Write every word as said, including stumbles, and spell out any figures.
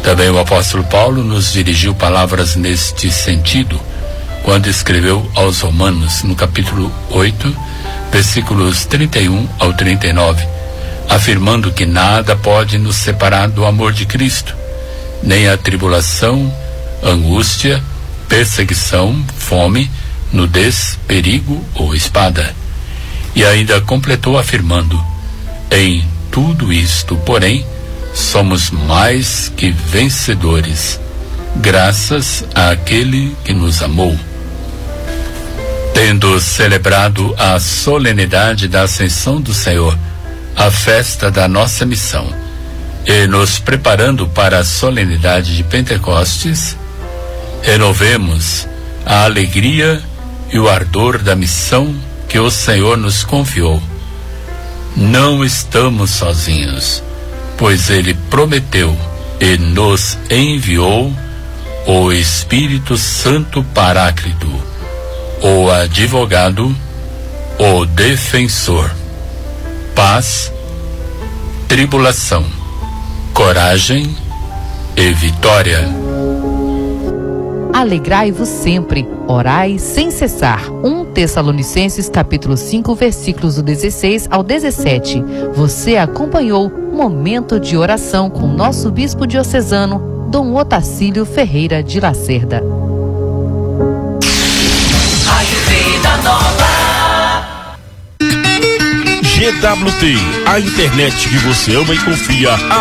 Também o apóstolo Paulo nos dirigiu palavras neste sentido, quando escreveu aos Romanos, no capítulo oito, versículos trinta e um ao trinta e nove, afirmando que nada pode nos separar do amor de Cristo, nem a tribulação, angústia, perseguição, fome, nudez, perigo ou espada. E ainda completou afirmando: em tudo isto, porém, somos mais que vencedores, graças àquele que nos amou. Tendo celebrado a solenidade da Ascensão do Senhor, a festa da nossa missão, e nos preparando para a solenidade de Pentecostes, renovemos a alegria e o ardor da missão que o Senhor nos confiou. Não estamos sozinhos, pois Ele prometeu e nos enviou o Espírito Santo Paráclito, o advogado, o defensor. Paz, tribulação, coragem e vitória. Alegrai-vos sempre, orai sem cessar. um Tessalonicenses capítulo cinco, versículos do dezesseis ao dezessete. Você acompanhou Momento de Oração com nosso bispo diocesano, Dom Otacílio Ferreira de Lacerda. G W T, a internet que você ama e confia.